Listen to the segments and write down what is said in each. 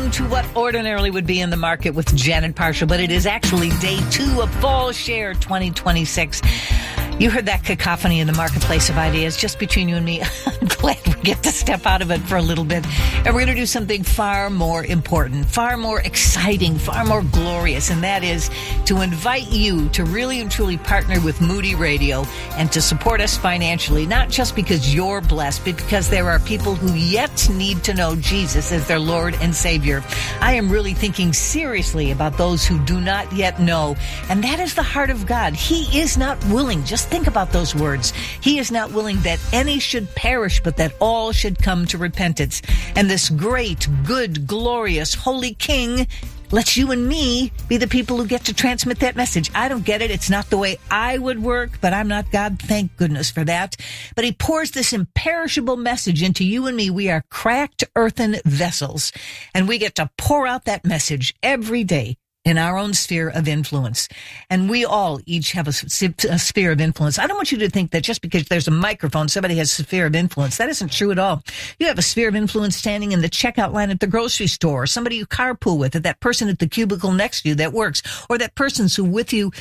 welcome to what ordinarily would be in the market with Janet Parshall, but it is actually day 2 of Fall Share 2026. You heard that cacophony in the marketplace of ideas just between you and me. I'm glad we get to step out of it for a little bit. And we're going to do something far more important, far more exciting, far more glorious. And that is to invite you to really and truly partner with Moody Radio and to support us financially, not just because you're blessed, but because there are people who yet need to know Jesus as their Lord and Savior. I am really thinking seriously about those who do not yet know. And that is the heart of God. He is not willing, just think about those words. He is not willing that any should perish, but that all should come to repentance. And this great, good, glorious, holy King lets you and me be the people who get to transmit that message. I don't get it. It's not the way I would work, but I'm not God. Thank goodness for that. But he pours this imperishable message into you and me. We are cracked earthen vessels, and we get to pour out that message every day in our own sphere of influence. And we all each have a sphere of influence. I don't want you to think that just because there's a microphone, somebody has a sphere of influence. That isn't true at all. You have a sphere of influence standing in the checkout line at the grocery store, or somebody you carpool with, or that person at the cubicle next to you that works, or that person's who with you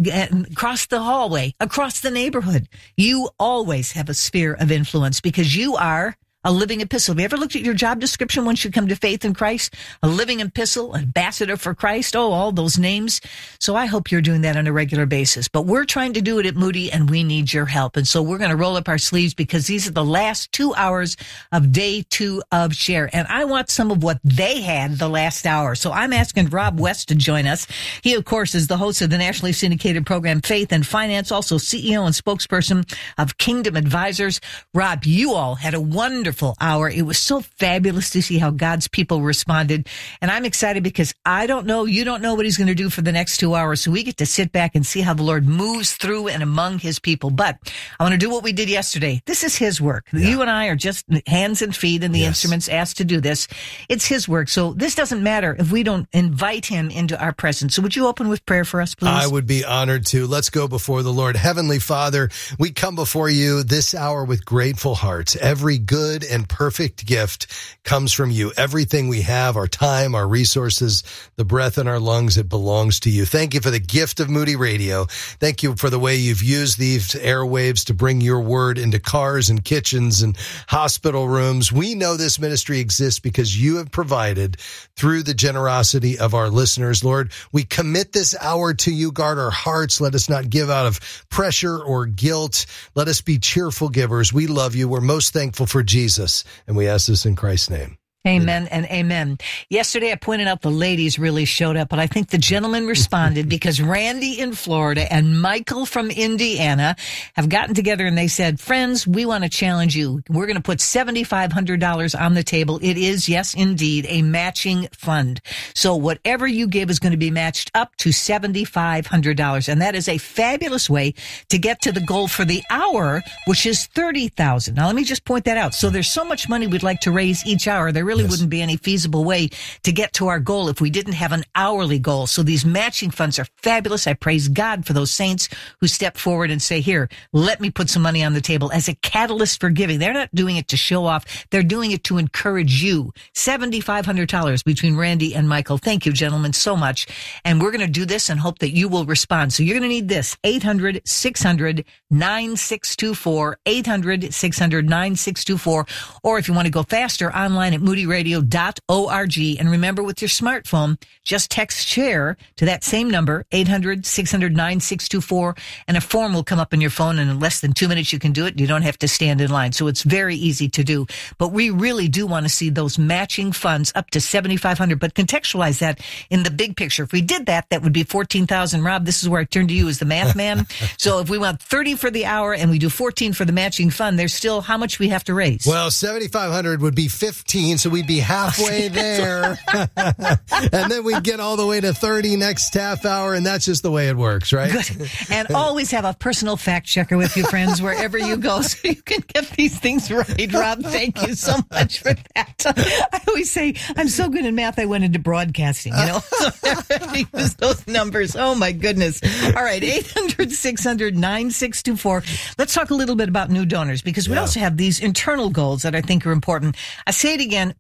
across the hallway, across the neighborhood. You always have a sphere of influence because you are a living epistle. Have you ever looked at your job description once you come to faith in Christ? A living epistle, ambassador for Christ. Oh, all those names. So I hope you're doing that on a regular basis. But we're trying to do it at Moody, and we need your help. And so we're going to roll up our sleeves because these are the last 2 hours of day 2 of Share. And I want some of what they had the last hour. So I'm asking Rob West to join us. He, of course, is the host of the nationally syndicated program Faith and Finance, also CEO and spokesperson of Kingdom Advisors. Rob, you all had a wonderful hour. It was so fabulous to see how God's people responded. And I'm excited because I don't know, you don't know what he's going to do for the next 2 hours. So we get to sit back and see how the Lord moves through and among his people. But I want to do what we did yesterday. This is his work. Yeah. You and I are just hands and feet and the instruments asked to do this. It's his work. So this doesn't matter if we don't invite him into our presence. So would you open with prayer for us, please? I would be honored to. Let's go before the Lord. Heavenly Father, we come before you this hour with grateful hearts. Every good and perfect gift comes from you. Everything we have, our time, our resources, the breath in our lungs, it belongs to you. Thank you for the gift of Moody Radio. Thank you for the way you've used these airwaves to bring your word into cars and kitchens and hospital rooms. We know this ministry exists because you have provided through the generosity of our listeners. Lord, we commit this hour to you. Guard our hearts. Let us not give out of pressure or guilt. Let us be cheerful givers. We love you. We're most thankful for Jesus. And we ask this in Christ's name. Amen and amen. Yesterday, I pointed out the ladies really showed up, but I think the gentlemen responded because Randy in Florida and Michael from Indiana have gotten together and they said, friends, we want to challenge you. We're going to put $7,500 on the table. It is, yes, indeed, a matching fund. So whatever you give is going to be matched up to $7,500. And that is a fabulous way to get to the goal for the hour, which is $30,000. Now, let me just point that out. So there's so much money we'd like to raise each hour. There really wouldn't be any feasible way to get to our goal if we didn't have an hourly goal. So these matching funds are fabulous. I praise God for those saints who step forward and say, here, let me put some money on the table as a catalyst for giving. They're not doing it to show off. They're doing it to encourage you. $7,500 between Randy and Michael. Thank you, gentlemen, so much. And we're going to do this and hope that you will respond. So you're going to need this, 800-600-9624, 800-600-9624. Or if you want to go faster, online at moodyradio.org. And remember, with your smartphone, just text SHARE to that same number, 800-600-9624, and a form will come up on your phone, and in less than 2 minutes you can do it. You don't have to stand in line. So it's very easy to do. But we really do want to see those matching funds up to $7,500. But contextualize that in the big picture. If we did that, that would be $14,000. Rob, this is where I turn to you as the math man. So if we want 30 for the hour and we do 14 for the matching fund, there's still how much we have to raise? Well, $7,500 would be 15, so we'd be halfway there. And then we'd get all the way to 30 next half hour, and that's just the way it works, right? Good. And always have a personal fact checker with you, friends, wherever you go, so you can get these things right. Rob, thank you so much for that. I always say, I'm so good in math, I went into broadcasting, you know? So I use those numbers. Oh, my goodness. All right, 800-600-9624. Let's talk a little bit about new donors, because we also have these internal goals that I think are important. I say it again,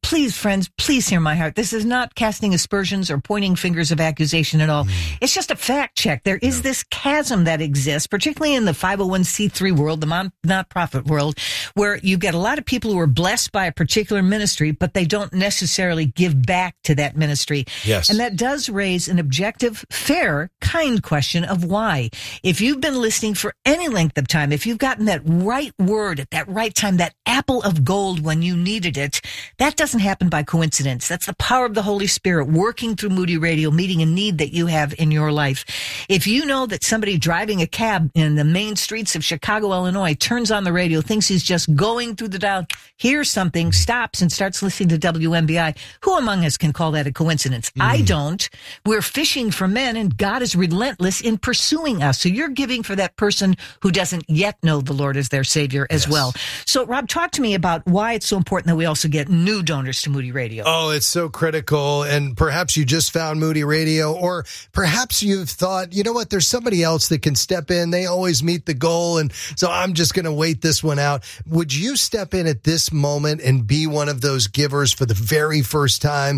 please, friends, please hear my heart. This is not casting aspersions or pointing fingers of accusation at all. It's just a fact check. There is this chasm that exists, particularly in the 501c3 world, the nonprofit world, where you get a lot of people who are blessed by a particular ministry, but they don't necessarily give back to that ministry. Yes. And that does raise an objective, fair, kind question of why. If you've been listening for any length of time, if you've gotten that right word at that right time, that apple of gold when you needed it, that doesn't happen by coincidence. That's the power of the Holy Spirit working through Moody Radio, meeting a need that you have in your life. If you know that somebody driving a cab in the main streets of Chicago, Illinois, turns on the radio, thinks he's just going through the dial, hears something, stops and starts listening to WMBI, who among us can call that a coincidence? I don't. We're fishing for men, and God is relentless in pursuing us. So you're giving for that person who doesn't yet know the Lord as their Savior as well. So, Rob, talk to me about why it's so important that we also get new donors to Moody Radio. Oh, it's so critical. And perhaps you just found Moody Radio, or perhaps you've thought, you know what, there's somebody else that can step in. They always meet the goal, and so I'm just going to wait this one out. Would you step in at this moment and be one of those givers for the very first time?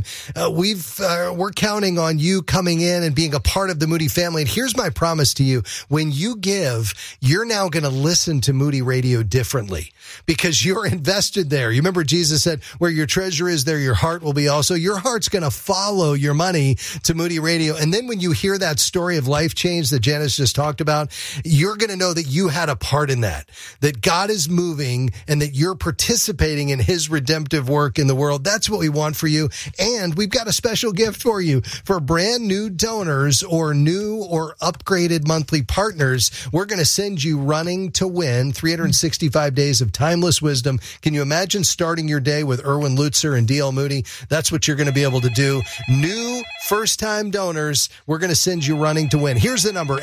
We're counting on you coming in and being a part of the Moody family. And here's my promise to you. When you give, you're now going to listen to Moody Radio differently because you're invested there. You remember Jesus said, where your treasure is, there your heart will be also. Your heart's going to follow your money to Moody Radio. And then when you hear that story of life change that Janice just talked about, you're going to know that you had a part in that God is moving and that you're participating in his redemptive work in the world. That's what we want for you. And we've got a special gift for you. For brand new donors or new or upgraded monthly partners, we're going to send you Running to Win, 365 days of timeless wisdom. Can you imagine starting your day with Erwin Lutzer and D.L. Moody? That's what you're going to be able to do. New first-time donors, we're going to send you Running to Win. Here's the number,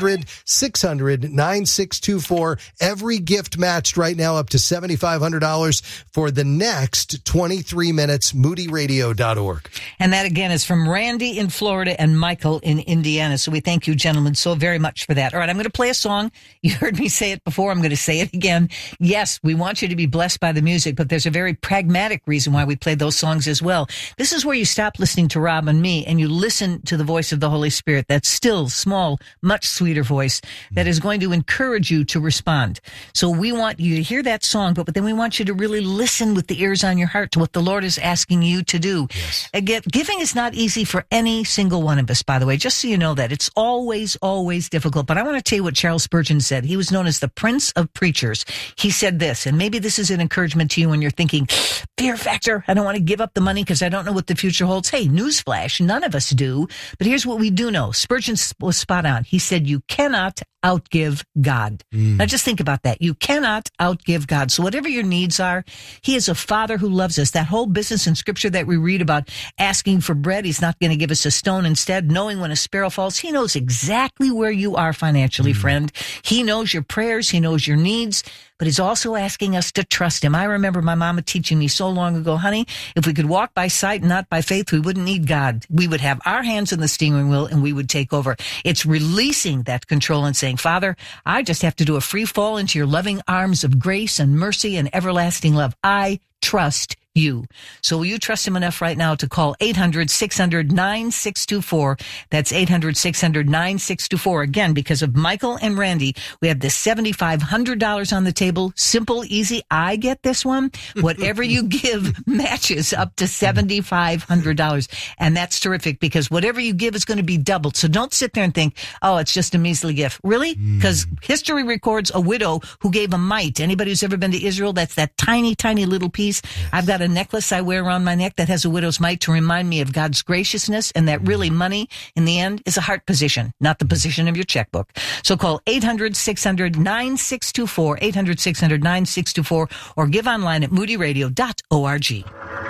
800-600-9624. Every gift matched right now up to $7,500 for the next 23 minutes, moodyradio.org. And that, again, is from Randy in Florida and Michael in Indiana. So we thank you, gentlemen, so very much for that. All right, I'm going to play a song. You heard me say it before. I'm going to say it again. Yes, we want you to be blessed by the music, but there's a very pragmatic reason why we play those songs as well. This is where you stop listening to Rob and me and you listen to the voice of the Holy Spirit, that still, small, much sweeter voice that is going to encourage you to respond. So we want you to hear that song, but then we want you to really listen with the ears on your heart to what the Lord is asking you to do. Yes. Again, giving is not easy for any single one of us, by the way, just so you know that. It's always, always difficult. But I want to tell you what Charles Spurgeon said. He was known as the Prince of Preachers. He said this, and maybe this is an encouragement to you when you're thinking, fear factor, I don't want to give up the money because I don't know what the future holds. Hey, newsflash, none of us do. But here's what we do know. Spurgeon was spot on. He said, you cannot outgive God. Now just think about that. You cannot outgive God. So whatever your needs are, he is a father who loves us. That whole business in scripture that we read about asking for bread, he's not going to give us a stone instead. Knowing when a sparrow falls, he knows exactly where you are financially, friend. He knows your prayers. He knows your needs. But he's also asking us to trust him. I remember my mama teaching me so long ago, honey, if we could walk by sight and not by faith, we wouldn't need God. We would have our hands on the steering wheel and we would take over. It's releasing that control and saying, Father, I just have to do a free fall into your loving arms of grace and mercy and everlasting love. I trust you. So will you trust him enough right now to call 800-600-9624? That's 800-600-9624. Again, because of Michael and Randy, we have this $7,500 on the table. Simple, easy. I get this one. Whatever you give matches up to $7,500. And that's terrific because whatever you give is going to be doubled. So don't sit there and think, oh, it's just a measly gift. Really? Because history records a widow who gave a mite. Anybody who's ever been to Israel, that's that tiny, tiny little piece. I've got a necklace I wear around my neck that has a widow's mite to remind me of God's graciousness and that really money in the end is a heart position, not the position of your checkbook. So call 800-600-9624, 800-600-9624, or give online at moodyradio.org.